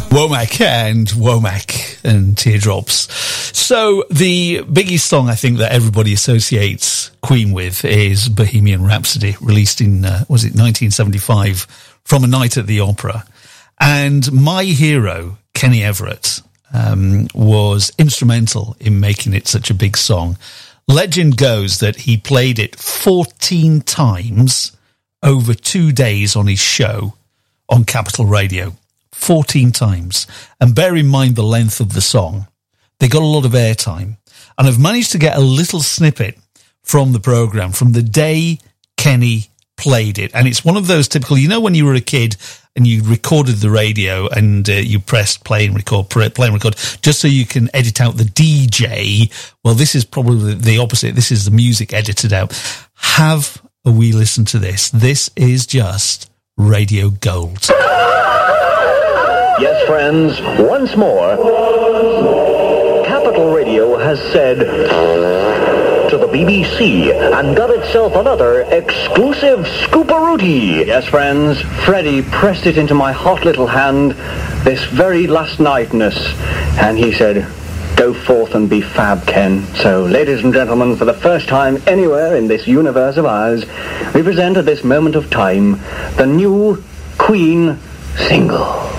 Womack and Teardrops. So the biggest song I think that everybody associates Queen with is Bohemian Rhapsody, released in, 1975, from A Night at the Opera. And my hero, Kenny Everett, was instrumental in making it such a big song. Legend goes that he played it 14 times over 2 days on his show on Capital Radio. 14 times. And bear in mind the length of the song. They got a lot of airtime. And I've managed to get a little snippet from the programme, from the day Kenny played it. And it's one of those typical, you know, when you were a kid and you recorded the radio and you pressed play and record, just so you can edit out the DJ. Well, this is probably the opposite. This is the music edited out. Have a wee listen to this. This is just radio gold. Yes, friends, once more, Capital Radio has said to the BBC and got itself another exclusive scooperooty. Yes, friends, Freddie pressed it into my hot little hand this very last night, and he said, go forth and be fab, Ken. So, ladies and gentlemen, for the first time anywhere in this universe of ours, we present at this moment of time the new Queen single.